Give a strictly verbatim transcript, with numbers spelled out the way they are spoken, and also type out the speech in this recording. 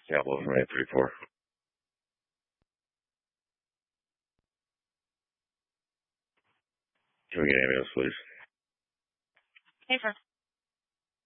Capital from eight three four. Can we get ambulance, please? Hey, sir.